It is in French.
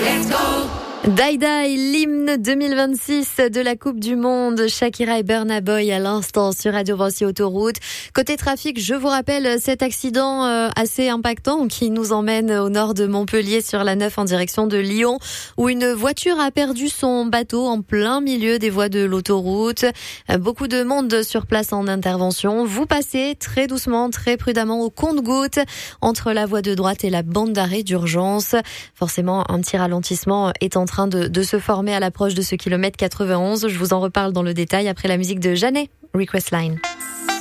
Die Die, l'hymne 2026 de la Coupe du Monde. Shakira et Burna Boy à l'instant sur Radio Vancy Autoroute. Côté trafic, je vous rappelle cet accident assez impactant qui nous emmène au nord de Montpellier sur la 9 en direction de Lyon, où une voiture a perdu son bateau en plein milieu des voies de l'autoroute. Beaucoup de monde sur place en intervention. Vous passez très doucement, très prudemment au compte-gouttes entre la voie de droite et la bande d'arrêt d'urgence. Forcément, un petit ralentissement est en train de se former à l'approche de ce kilomètre 91. Je vous en reparle dans le détail après la musique de Jeannet, Request Line.